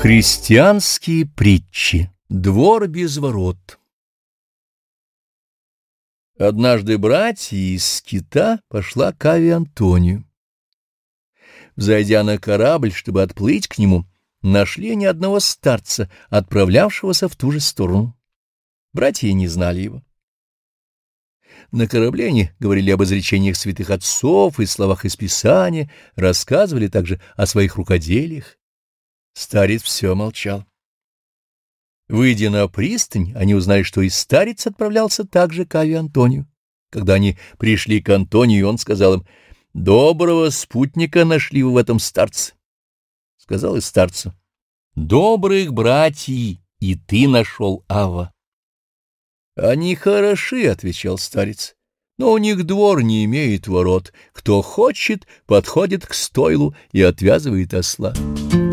Христианские притчи. Двор без ворот. Однажды братья из скита пошла к Аве Антонию. Взойдя на корабль, чтобы отплыть к нему, нашли ни одного старца, отправлявшегося в ту же сторону. Братья не знали его. На корабле они говорили об изречениях святых отцов и словах из Писания, рассказывали также о своих рукоделиях. Старец все молчал. Выйдя на пристань, они узнали, что и старец отправлялся также к Аве Антонию. Когда они пришли к Антонию, он сказал им: «Доброго спутника нашли вы в этом старце». Сказал и старцу: «Добрых братьев и ты нашел, Ава». «Они хороши», — отвечал старец, — «но у них двор не имеет ворот. Кто хочет, подходит к стойлу и отвязывает осла».